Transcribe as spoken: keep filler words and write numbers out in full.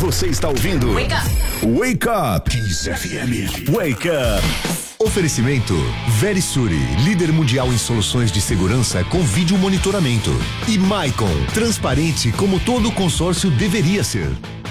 Você está ouvindo Wake Up. Wake Up Kiss F M. Wake Up. Oferecimento Verisuri, líder mundial em soluções de segurança com vídeo monitoramento. E Maicon, transparente como todo consórcio deveria ser.